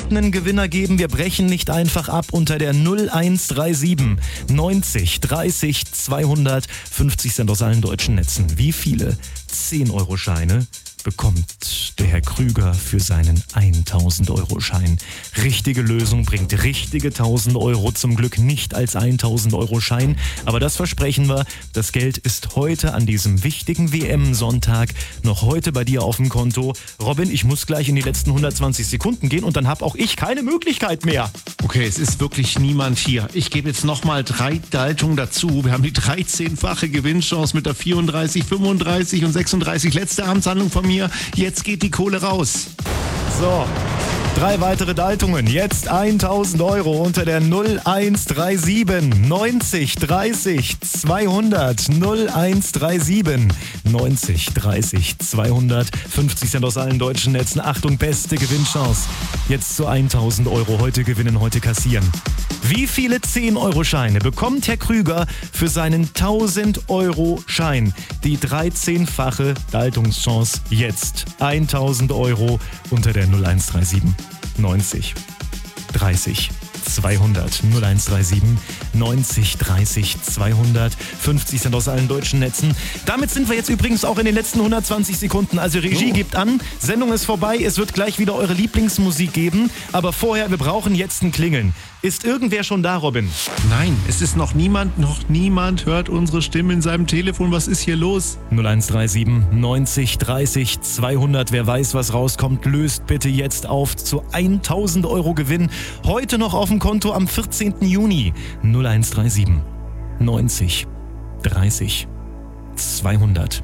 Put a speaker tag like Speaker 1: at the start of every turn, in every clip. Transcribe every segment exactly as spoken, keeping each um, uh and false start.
Speaker 1: wird einen Gewinner geben. Wir brechen nicht einfach ab unter der null eins drei sieben neunzig dreißig zweihundert. fünfzig Cent aus allen deutschen Netzen. Wie viele zehn-Euro-Scheine bekommt der Herr Krüger für seinen tausend-Euro Schein? Richtige Lösung bringt richtige tausend Euro, zum Glück nicht als tausend-Euro Schein. Aber das versprechen wir, das Geld ist heute an diesem wichtigen W M-Sonntag noch heute bei dir auf dem Konto. Robin, ich muss gleich in die letzten hundertzwanzig Sekunden gehen und dann habe auch ich keine Möglichkeit mehr.
Speaker 2: Okay, es ist wirklich niemand hier. Ich gebe jetzt nochmal drei Leitungen dazu. Wir haben die dreizehnfache Gewinnchance mit der vierunddreißig, fünfunddreißig und sechsunddreißig. Letzte Amtshandlung von mir. Jetzt geht die Kohle raus.
Speaker 1: So, drei weitere Leitungen. Jetzt tausend Euro unter der null eins drei sieben neunzig dreißig zweihundert. null eins drei sieben neunzig dreißig zweihundert. fünfzig Cent aus allen deutschen Netzen. Achtung, beste Gewinnchance. Jetzt zu tausend Euro. Heute gewinnen, heute kassieren. Wie viele zehn-Euro Scheine bekommt Herr Krüger für seinen tausend-Euro Schein? Die dreizehnfache Leitungschance jetzt. tausend Euro unter der null eins drei sieben neunzig dreißig zweihundert. null eins drei sieben neunzig dreißig zweihundert. fünfzig Cent aus allen deutschen Netzen. Damit sind wir jetzt übrigens auch in den letzten hundertzwanzig Sekunden. Also Regie, oh. Gibt an, Sendung ist vorbei, es wird gleich wieder eure Lieblingsmusik geben. Aber vorher, wir brauchen jetzt ein Klingeln. Ist irgendwer schon da, Robin?
Speaker 2: Nein, es ist noch niemand, noch niemand hört unsere Stimme in seinem Telefon. Was ist hier los?
Speaker 1: null eins drei sieben neunzig dreißig zweihundert. Wer weiß, was rauskommt, löst bitte jetzt auf zu tausend Euro Gewinn. Heute noch auf dem Konto am vierzehnten Juni. null eins drei sieben neunzig dreißig zweihundert.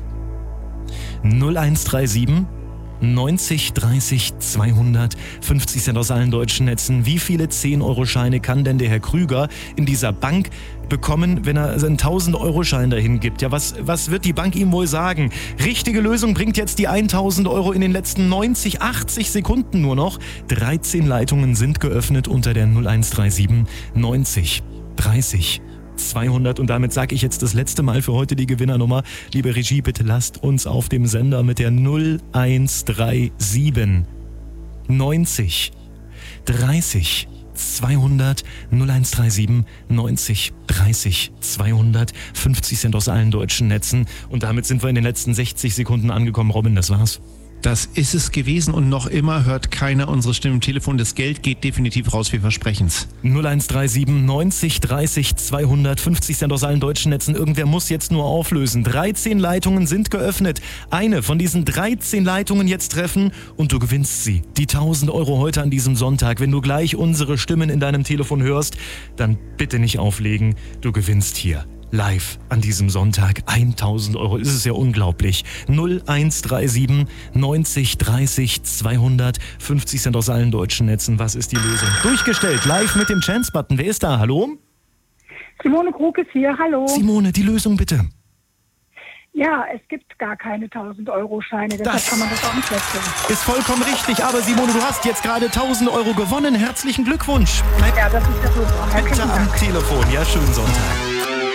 Speaker 1: null eins drei sieben neunzig dreißig zweihundert. fünfzig Cent aus allen deutschen Netzen. Wie viele zehn-Euro Scheine kann denn der Herr Krüger in dieser Bank bekommen, wenn er seinen tausend-Euro Schein dahin gibt? Ja, was, was wird die Bank ihm wohl sagen? Richtige Lösung bringt jetzt die tausend Euro in den letzten neunzig, achtzig Sekunden nur noch. dreizehn Leitungen sind geöffnet unter der null eins drei sieben neunzig dreißig zweihundert. Und damit sage ich jetzt das letzte Mal für heute die Gewinnernummer. Liebe Regie, bitte lasst uns auf dem Sender mit der null eins drei sieben neunzig dreißig zweihundert. null eins drei sieben neunzig dreißig zweihundert. fünfzig Cent aus allen deutschen Netzen. Und damit sind wir in den letzten sechzig Sekunden angekommen. Robin, das war's.
Speaker 2: Das ist es gewesen und noch immer hört keiner unsere Stimme im Telefon. Das Geld geht definitiv raus, wir versprechen es.
Speaker 1: null eins drei sieben neunzig dreißig zweihundert. fünfzig Cent aus allen deutschen Netzen. Irgendwer muss jetzt nur auflösen. dreizehn Leitungen sind geöffnet. Eine von diesen dreizehn Leitungen jetzt treffen und du gewinnst sie. Die tausend Euro heute an diesem Sonntag. Wenn du gleich unsere Stimmen in deinem Telefon hörst, dann bitte nicht auflegen. Du gewinnst hier. Live an diesem Sonntag tausend Euro. Ist es ja unglaublich. null eins drei sieben neunzig dreißig zweihundert. fünfzig Cent aus allen deutschen Netzen. Was ist die Lösung? Durchgestellt. Live mit dem Chance-Button. Wer ist da? Hallo?
Speaker 3: Simone Krug ist hier. Hallo.
Speaker 1: Simone, die Lösung bitte.
Speaker 3: Ja, es gibt gar keine tausend Euro Scheine. Deshalb
Speaker 1: Das
Speaker 3: kann man das auch nicht wechseln.
Speaker 1: Ist vollkommen richtig. Aber Simone, du hast jetzt gerade tausend Euro gewonnen. Herzlichen Glückwunsch. Bleib
Speaker 3: Ja, das ist ja super.
Speaker 1: bitte am Telefon. Ja, schönen Sonntag.